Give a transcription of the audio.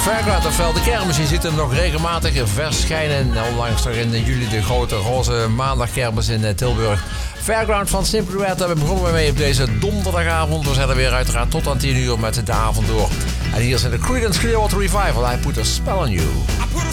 Fairground, ofwel de kermis. Je ziet hem nog regelmatig verschijnen. Onlangs nog in juli de grote roze maandagkermis in Tilburg. Fairground van Simply Red, daar begonnen we mee op deze donderdagavond. We zijn er weer uiteraard tot aan 10 uur met de avond door. En hier zijn de Creedence Clearwater Revival. I Put a Spell on You.